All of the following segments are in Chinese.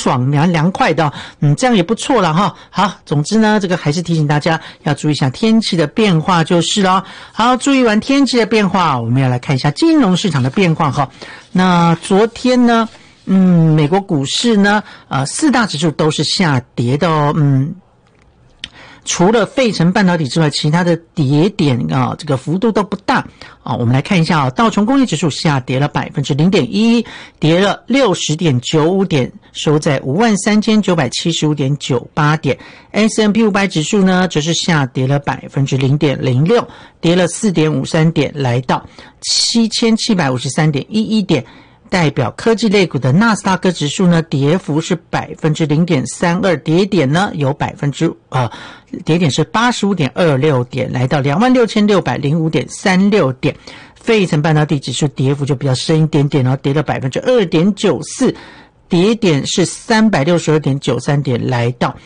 爽凉快的这样也不错了哈。好，总之呢这个还是提醒大家要注意一下天气的变化就是了。好，注意完天气的变化，我们要来看一下金融市场的变化哈。那昨天呢美国股市呢四大指数都是下跌的哦。除了费城半导体之外，其他的跌点这个幅度都不大我们来看一下道琼工业指数下跌了 0.1%， 跌了 60.95 点，收在 53,975.98 点。S&P 500指数呢则是下跌了 0.06%， 跌了 4.53 点，来到 7,753.11 点。代表科技类股的纳斯达克指数呢，跌幅是 0.32%， 跌点呢有跌点是 85.26 点，来到 26,605.36 点。费城半导体指数跌幅就比较深一点点跌了 2.94%， 跌点是 362.93 点，来到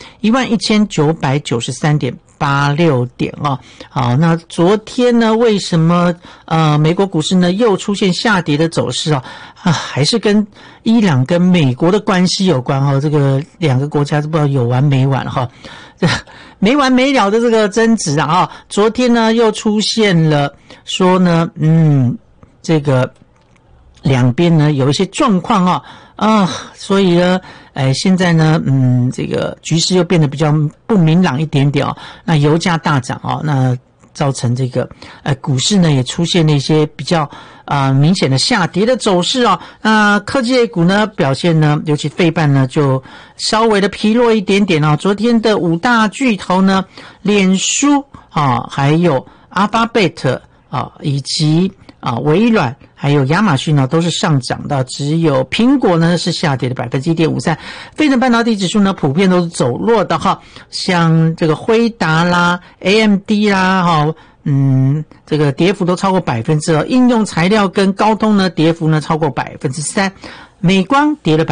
11,993.86 点好，那昨天呢为什么美国股市呢又出现下跌的走势还是跟伊朗跟美国的关系有关这个两个国家不知道有完没完没完没了的这个争执昨天呢又出现了说呢这个两边呢有一些状况所以呢现在呢这个局势又变得比较不明朗一点点那油价大涨那造成这个股市呢也出现了一些比较明显的下跌的走势那科技类股呢表现呢，尤其费半呢就稍微的疲弱一点点昨天的五大巨头呢，脸书还有 Alphabet 以及微软还有亚马逊呢都是上涨的，只有苹果呢是下跌的 1.53%。费城半导体指数呢普遍都是走弱的像这个辉达啦 AMD 啦这个跌幅都超过 2%， 应用材料跟高通呢跌幅呢超过 3%。美光跌了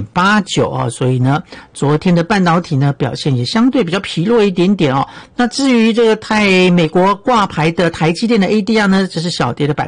1.89%所以呢昨天的半导体呢表现也相对比较疲弱一点点那至于这个美国挂牌的台积电的 ADR 呢只是小跌了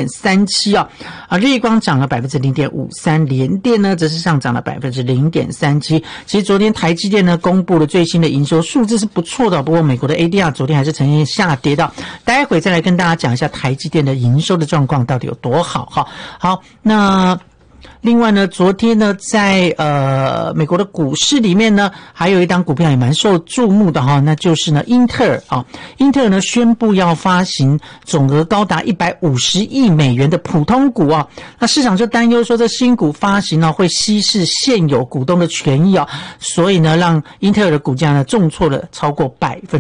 0.37%日光涨了 0.53%， 联电呢则是上涨了 0.37%。其实昨天台积电呢公布了最新的营收数字是不错的，不过美国的 ADR 昨天还是呈现下跌的，待会再来跟大家讲一下台积电的营收的状况到底有多好好，那另外呢昨天呢在美国的股市里面呢还有一档股票也蛮受注目的那就是呢英特尔英特尔呢宣布要发行总额高达150亿美元的普通股那市场就担忧说这新股发行会稀释现有股东的权益所以呢让英特尔的股价呢重挫了超过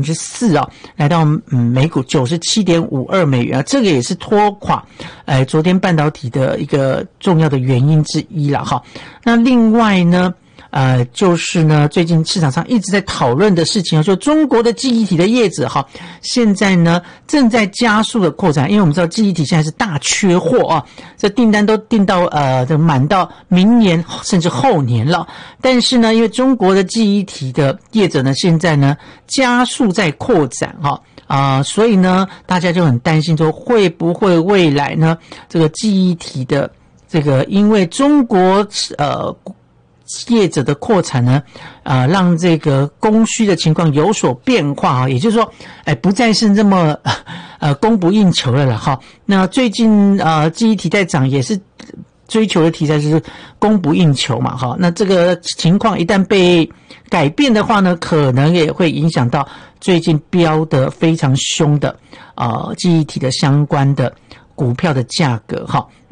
4% 来到每股 97.52 美元这个也是拖垮昨天半导体的一个重要的原因之一啦那另外呢就是呢最近市场上一直在讨论的事情就中国的记忆体的业者现在呢正在加速的扩展，因为我们知道记忆体现在是大缺货这订单都订到满到明年甚至后年了，但是呢因为中国的记忆体的业者呢现在呢加速在扩展所以呢大家就很担心说会不会未来呢这个记忆体的这个因为中国业者的扩产呢让这个供需的情况有所变化也就是说不再是这么供不应求了啦那最近记忆体在涨也是追求的题材就是供不应求嘛那这个情况一旦被改变的话呢可能也会影响到最近飙得非常凶的记忆体的相关的股票的价格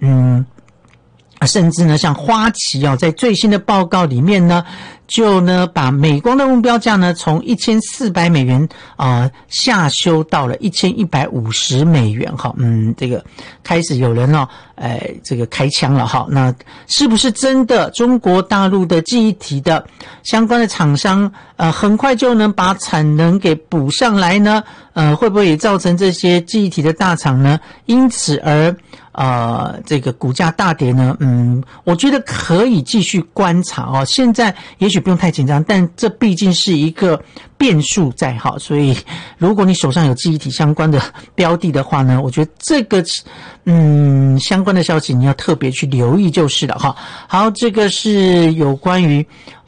甚至呢像花旗在最新的报告里面呢就呢把美光的目标价呢从1400美元下修到了1150美元这个开始有人这个开枪了那是不是真的中国大陆的记忆体的相关的厂商很快就能把产能给补上来呢会不会也造成这些记忆体的大厂呢因此而这个股价大跌呢我觉得可以继续观察现在也许不用太紧张，但这毕竟是一个变数在所以如果你手上有记忆体相关的标的的话呢我觉得这个相关的消息你要特别去留意就是了好，这个是有关于